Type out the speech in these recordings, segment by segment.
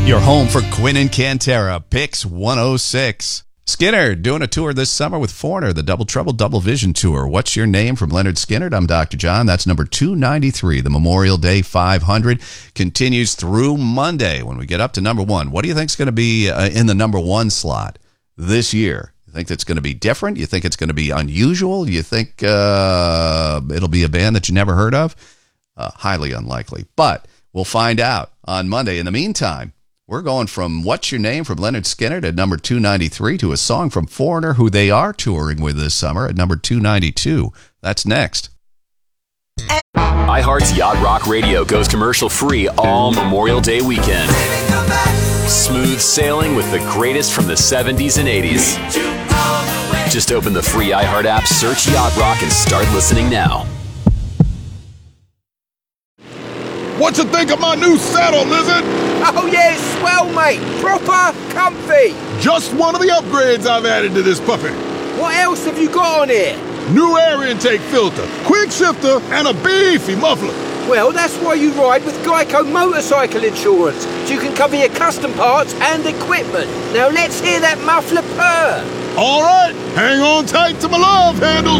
Your home for Quinn and Cantera, Picks 106. Skinner doing a tour this summer with Foreigner, the Double Trouble Double Vision Tour. What's Your Name from Leonard Skinner? I'm Dr. John. That's number 293. The Memorial Day 500 continues through Monday when we get up to number one. What do you think is going to be in the number one slot this year? You think that's going to be different? You think it's going to be unusual? You think it'll be a band that you never heard of? Highly unlikely. But we'll find out on Monday. In the meantime, we're going from What's Your Name from Leonard Skinner to number 293 to a song from Foreigner, who they are touring with this summer, at number 292. That's next. iHeart's Yacht Rock Radio goes commercial-free all Memorial Day weekend. Smooth sailing with the greatest from the 70s and 80s. Just open the free iHeart app, search Yacht Rock, and start listening now. What you think of my new saddle, Lizard? Oh yeah, it's swell, mate. Proper comfy. Just one of the upgrades I've added to this puppy. What else have you got on here? New air intake filter, quick shifter, and a beefy muffler. Well, that's why you ride with Geico Motorcycle Insurance, so you can cover your custom parts and equipment. Now let's hear that muffler purr. All right, hang on tight to my love handles.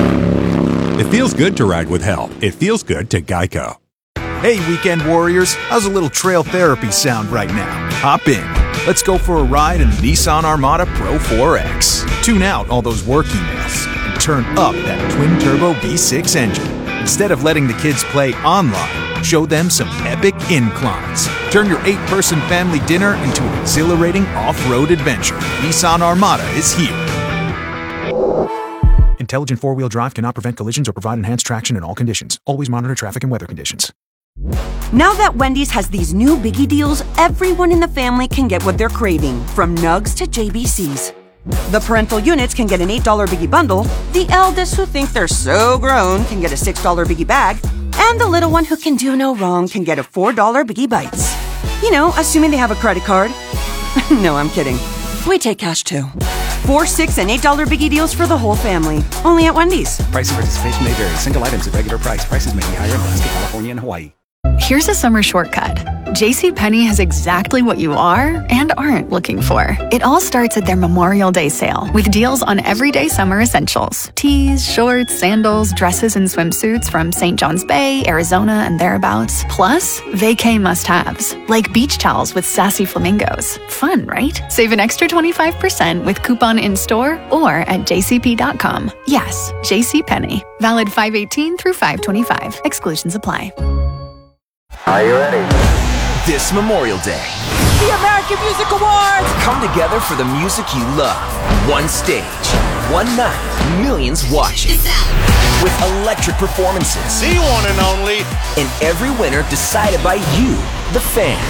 It feels good to ride with help. It feels good to Geico. Hey, weekend warriors, how's a little trail therapy sound right now? Hop in. Let's go for a ride in the Nissan Armada Pro 4X. Tune out all those work emails and turn up that twin-turbo V6 engine. Instead of letting the kids play online, show them some epic inclines. Turn your 8-person family dinner into an exhilarating off-road adventure. Nissan Armada is here. Intelligent four-wheel drive cannot prevent collisions or provide enhanced traction in all conditions. Always monitor traffic and weather conditions. Now that Wendy's has these new biggie deals, everyone in the family can get what they're craving, from nugs to JBCs. The parental units can get an $8 biggie bundle, the eldest who think they're so grown can get a $6 biggie bag, and the little one who can do no wrong can get a $4 biggie bites. You know, assuming they have a credit card. No, I'm kidding. We take cash too. 4, 6, and $8 biggie deals for the whole family. Only at Wendy's. Price and participation may vary. Single items at regular price. Prices may be higher in Alaska, California, and Hawaii. Here's a summer shortcut. JCPenney has exactly what you are and aren't looking for. It all starts at their Memorial Day sale with deals on everyday summer essentials. Tees, shorts, sandals, dresses, and swimsuits from St. John's Bay, Arizona, and thereabouts. Plus, vacay must-haves, like beach towels with sassy flamingos. Fun, right? Save an extra 25% with coupon in-store or at jcp.com. Yes, JCPenney. Valid 5/18 through 5/25. Exclusions apply. Are you ready? This Memorial Day, the American Music Awards! Come together for the music you love. One stage, one night, millions watching. With electric performances. The one and only. And every winner decided by you, the fans.